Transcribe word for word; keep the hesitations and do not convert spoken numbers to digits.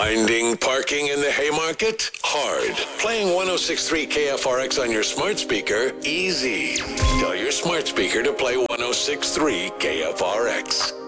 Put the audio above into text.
Finding parking in the Haymarket? Hard. Playing one oh six point three K F R X on your smart speaker? Easy. Tell your smart speaker to play one oh six point three K F R X.